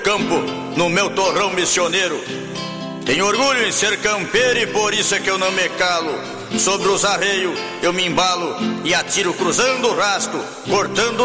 campo, no meu torrão missioneiro. Tenho orgulho em ser campeiro e por isso é que eu não me calo. Sobre os arreios eu me embalo e atiro cruzando o rasto, cortando